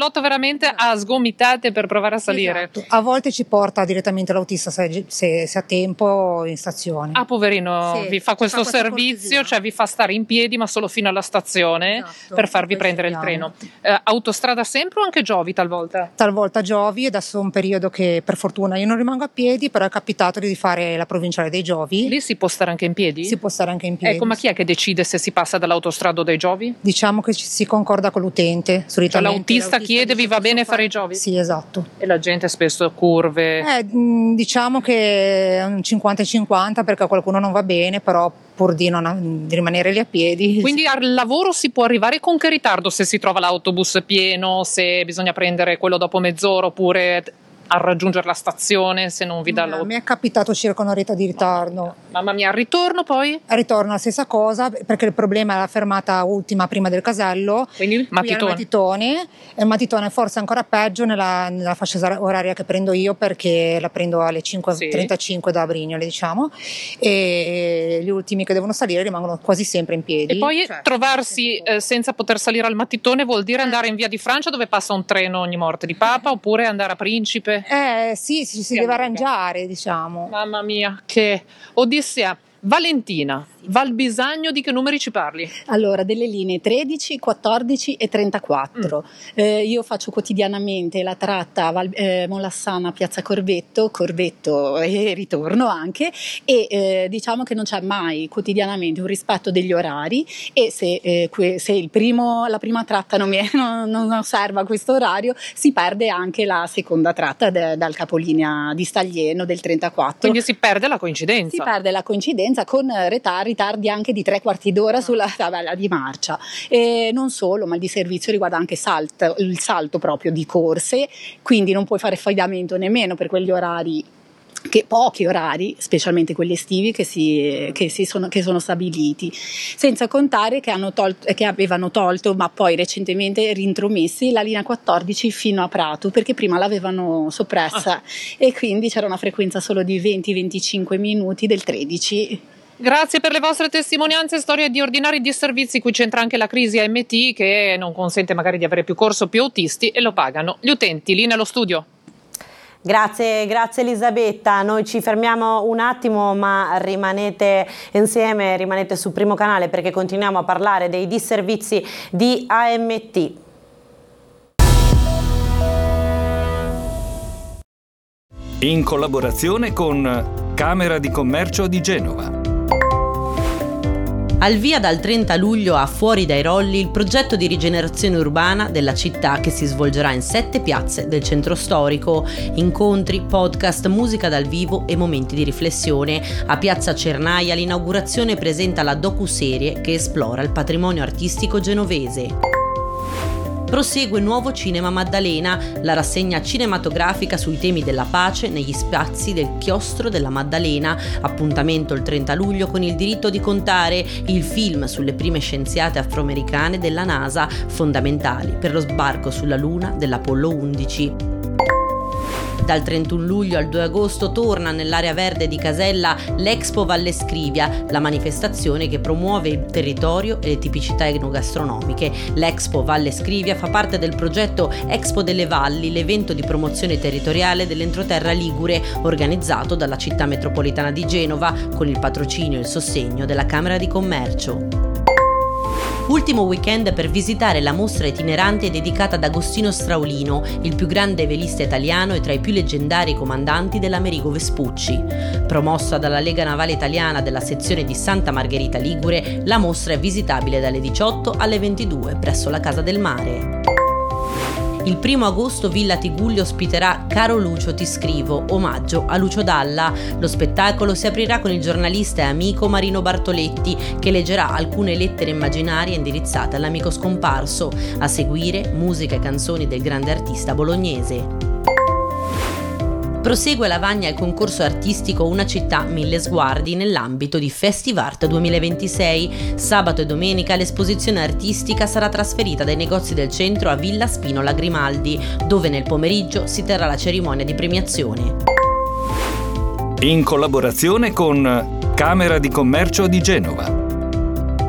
traghetto veramente a sgomitate per provare a salire. Esatto. A volte ci porta direttamente l'autista se ha tempo in stazione. Ah, poverino, Sì, vi fa questo questa servizio, cortesia. cioè vi fa stare in piedi ma solo fino alla stazione, Esatto, per farvi poi prendere il saliamo. treno. Autostrada sempre o anche Giovi talvolta? Talvolta Giovi, e adesso è un periodo che per fortuna io non rimango a piedi, però è capitato di fare la provinciale dei Giovi. Lì si può stare anche in piedi? Si può stare anche in piedi. Ecco, ma chi è che decide se si passa dall'autostrada o dai Giovi? Diciamo che si concorda con l'utente, Cioè solitamente. l'autista chiede vi va bene fare i Giovi? Sì, esatto. E la gente spesso curve. Diciamo che è un 50-50 perché a qualcuno non va bene, però pur di rimanere lì a piedi. Quindi al lavoro si può arrivare con che ritardo se si trova l'autobus pieno, se bisogna prendere quello dopo mezz'ora oppure a raggiungere la stazione se non vi dà Mi è capitato circa un'oretta di ritardo. Mamma mia, al ritorno poi? Al ritorno la stessa cosa, perché il problema è la fermata ultima prima del casello. Quindi Matitone. E il Matitone è forse ancora peggio nella fascia oraria che prendo io, perché la prendo alle 5:35 da Brignole, diciamo, e gli ultimi che devono salire rimangono quasi sempre in piedi. E poi trovarsi senza poter salire al Matitone vuol dire andare in via di Francia dove passa un treno ogni morte di papa, oppure andare a Principe? Sì, si deve arrangiare, diciamo. Mamma mia, che odissea. Valentina, Valbisagno, di che numeri ci parli? Allora, delle linee 13, 14 e 34. Io faccio quotidianamente la tratta Molassana Piazza Corvetto e ritorno anche, e diciamo che non c'è mai quotidianamente un rispetto degli orari, e se la prima tratta non osserva questo orario, si perde anche la seconda tratta dal capolinea di Staglieno del 34. Quindi si perde la coincidenza. Si perde la coincidenza con ritardi anche di 3/4 d'ora sulla tabella di marcia. E non solo, ma il disservizio riguarda anche il salto proprio di corse, quindi non puoi fare affidamento nemmeno per quegli orari, pochi orari, specialmente quelli estivi che sono stabiliti, senza contare che avevano tolto, ma poi recentemente rintromessi, la linea 14 fino a Prato, perché prima l'avevano soppressa e quindi c'era una frequenza solo di 20-25 minuti del 13. Grazie per le vostre testimonianze, storie di ordinari disservizi. Qui c'entra anche la crisi AMT, che non consente magari di avere più corso, più autisti, e lo pagano gli utenti. Lì nello studio. Grazie Elisabetta, noi ci fermiamo un attimo, ma rimanete insieme, rimanete su Primo Canale, perché continuiamo a parlare dei disservizi di AMT. In collaborazione con Camera di Commercio di Genova. Al via dal 30 luglio a Fuori dai Rolli il progetto di rigenerazione urbana della città, che si svolgerà in 7 piazze del centro storico. Incontri, podcast, musica dal vivo e momenti di riflessione. A Piazza Cernaia l'inaugurazione presenta la docuserie che esplora il patrimonio artistico genovese. Prosegue Nuovo Cinema Maddalena, la rassegna cinematografica sui temi della pace negli spazi del Chiostro della Maddalena. Appuntamento il 30 luglio con Il diritto di contare, il film sulle prime scienziate afroamericane della NASA, fondamentali per lo sbarco sulla Luna dell'Apollo 11. Dal 31 luglio al 2 agosto torna nell'area verde di Casella l'Expo Valle Scrivia, la manifestazione che promuove il territorio e le tipicità enogastronomiche. L'Expo Valle Scrivia fa parte del progetto Expo delle Valli, l'evento di promozione territoriale dell'entroterra ligure, organizzato dalla città metropolitana di Genova, con il patrocinio e il sostegno della Camera di Commercio. Ultimo weekend per visitare la mostra itinerante dedicata ad Agostino Straulino, il più grande velista italiano e tra i più leggendari comandanti dell'Amerigo Vespucci. Promossa dalla Lega Navale Italiana della sezione di Santa Margherita Ligure, la mostra è visitabile dalle 18 alle 22 presso la Casa del Mare. Il 1 agosto Villa Tigullio ospiterà Caro Lucio ti scrivo, omaggio a Lucio Dalla. Lo spettacolo si aprirà con il giornalista e amico Marino Bartoletti, che leggerà alcune lettere immaginarie indirizzate all'amico scomparso. A seguire musica e canzoni del grande artista bolognese. Prosegue a Lavagna il concorso artistico Una città, 1000 sguardi nell'ambito di Festivart 2026. Sabato e domenica l'esposizione artistica sarà trasferita dai negozi del centro a Villa Spinola Grimaldi, dove nel pomeriggio si terrà la cerimonia di premiazione. In collaborazione con Camera di Commercio di Genova.